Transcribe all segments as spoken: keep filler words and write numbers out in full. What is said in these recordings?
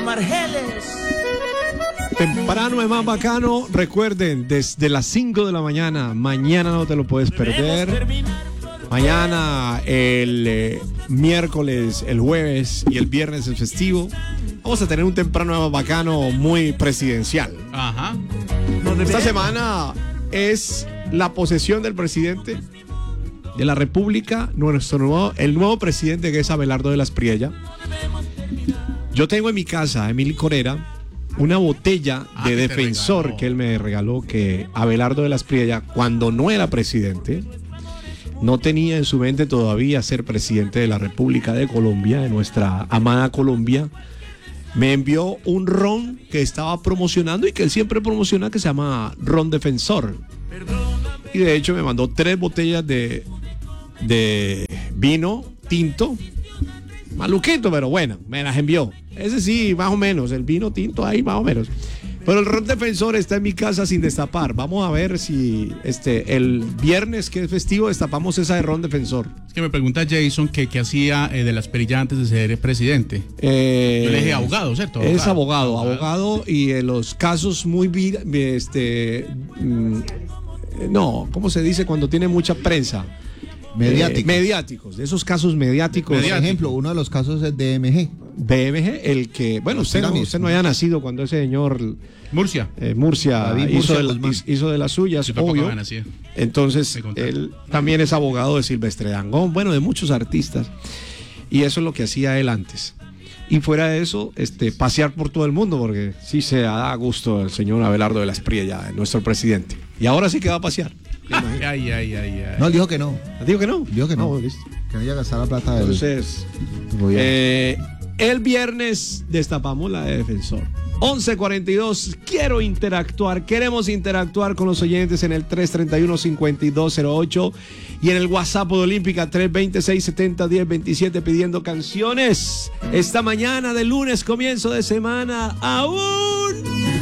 los margeles. Temprano es más bacano. Recuerden, desde las cinco de la mañana, mañana no te lo puedes perder. Mañana, el eh, miércoles, el jueves y el viernes el festivo. Vamos a tener un temprano más bacano muy presidencial. Ajá. Esta semana es la posesión del presidente de la República, nuestro nuevo, el nuevo presidente, que es Abelardo de las Priella. Yo tengo en mi casa, en mi licorera, una botella Ah, de que te Defensor regaló. que él me regaló, que Abelardo de las Priella, cuando no era presidente, no tenía en su mente todavía ser presidente de la República de Colombia, de nuestra amada Colombia. Me envió un ron que estaba promocionando y que él siempre promociona, que se llama Ron Defensor. Y de hecho me mandó tres botellas de, de vino tinto. Maluquito, pero bueno, me las envió. Ese sí, más o menos, el vino tinto ahí más o menos. Pero el Ron Defensor está en mi casa sin destapar. Vamos a ver si este el viernes, que es festivo, destapamos esa de Ron Defensor. Es que me pregunta Jason que qué hacía eh, de las Priella antes de ser presidente. Eh, Yo le dije abogado, ¿cierto? Es abogado, Abogado. abogado, y en los casos muy vi- este mm, no, ¿cómo se dice cuando tiene mucha prensa? Mediáticos. Eh, mediáticos, de esos casos mediáticos. Por ejemplo, uno de los casos es D M G. D M G, el que, bueno, Los usted no, pirámides. usted no haya nacido cuando ese señor Murcia. eh, Murcia, David hizo, Murcia de, la- Guzmán. hizo de las suyas, Yo tampoco obvio. había nacido. Entonces, Me contaron. él también es abogado de Silvestre Dangond, bueno, de muchos artistas. Y eso es lo que hacía él antes. Y fuera de eso, este, pasear por todo el mundo, porque sí se da gusto el señor Abelardo de las Priella, nuestro presidente. Y ahora sí que va a pasear. Ay, ay, ay, ay. No, él dijo que no. ¿Digo que no? Dijo que no. Ah, listo. Que no iba a gastar la plata del Entonces, gobierno. eh, el viernes destapamos la de Defensor. once cuarenta y dos, quiero interactuar, queremos interactuar con los oyentes en el tres treinta y uno, cincuenta y dos cero ocho y en el WhatsApp de Olímpica tres veintiséis, setenta, diez, veintisiete pidiendo canciones. Esta mañana de lunes, comienzo de semana, aún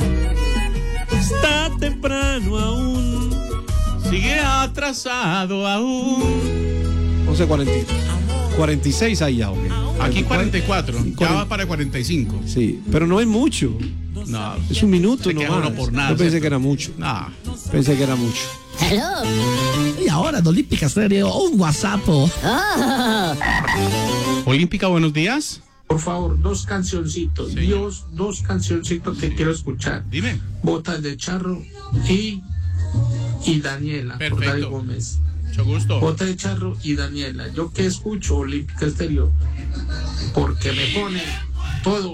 está temprano, aún Sigue atrasado aún. once cuarenta, cuarenta y seis ahí ya, ok. Aquí cuarenta y cuatro. Ya cuarenta. va para cuarenta y cinco. Sí, pero no es mucho. No. Es un minuto Se queda nomás. uno por nada, Yo pensé ¿cierto? que era mucho. No. Pensé que era mucho. Y ahora en Olímpica Stereo, un WhatsApp. Olímpica, buenos días. Por favor, dos cancioncitos. Señor. Dios, dos cancioncitos que quiero escuchar. Dime. Botas de Charro y, y Daniela. Por Perfecto. David Gómez. Mucho gusto. Botas de Charro y Daniela. Yo que escucho Olímpica Estéreo porque me pone todo.